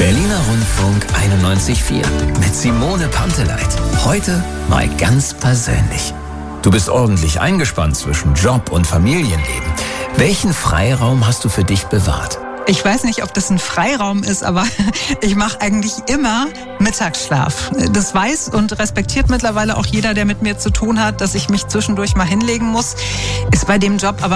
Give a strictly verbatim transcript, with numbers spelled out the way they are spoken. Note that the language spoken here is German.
Berliner Rundfunk einundneunzig Komma vier mit Simone Panteleit. Heute mal ganz persönlich. Du bist ordentlich eingespannt zwischen Job und Familienleben. Welchen Freiraum hast du für dich bewahrt? Ich weiß nicht, ob das ein Freiraum ist, aber ich mache eigentlich immer Mittagsschlaf. Das weiß und respektiert mittlerweile auch jeder, der mit mir zu tun hat, dass ich mich zwischendurch mal hinlegen muss. Ist bei dem Job aber